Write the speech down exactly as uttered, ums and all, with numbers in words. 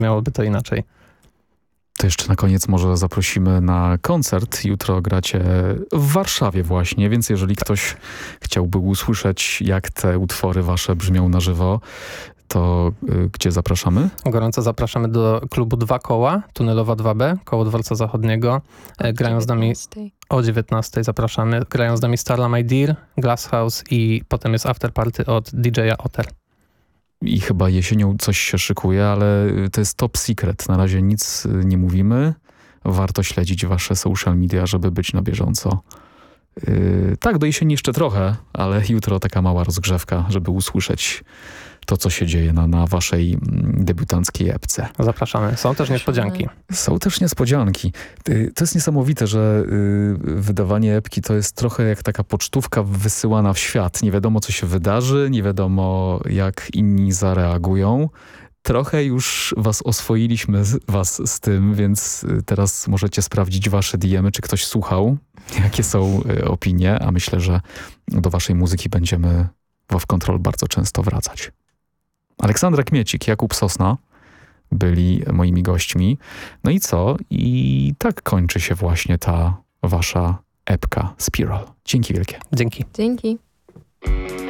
miałoby to inaczej. To jeszcze na koniec może zaprosimy na koncert. Jutro gracie w Warszawie właśnie, więc jeżeli ktoś chciałby usłyszeć, jak te utwory wasze brzmią na żywo, to y, gdzie zapraszamy? Gorąco zapraszamy do klubu Dwa Koła, Tunelowa dwa B, koło Dworca Zachodniego. E, Grają z nami o dziewiętnastej zapraszamy. Grają z nami Starla My Dear, Glasshouse i potem jest afterparty od D J a Otter. I chyba jesienią coś się szykuje, ale to jest top secret. Na razie nic nie mówimy. Warto śledzić wasze social media, żeby być na bieżąco. Yy, tak, do jesieni jeszcze trochę, ale jutro taka mała rozgrzewka, żeby usłyszeć to, co się dzieje na, na waszej debiutanckiej epce. Zapraszamy. Są też niespodzianki. Są też niespodzianki. Yy, to jest niesamowite, że yy, wydawanie epki to jest trochę jak taka pocztówka wysyłana w świat. Nie wiadomo, co się wydarzy, nie wiadomo, jak inni zareagują. Trochę już was oswoiliśmy, z, was z tym, więc teraz możecie sprawdzić wasze D M y, czy ktoś słuchał, jakie są y, opinie, a myślę, że do waszej muzyki będziemy w Off Control bardzo często wracać. Aleksandra Kmiecik, Jakub Sosna byli moimi gośćmi. No i co? I tak kończy się właśnie ta wasza epka Spiral. Dzięki wielkie. Dzięki. Dzięki.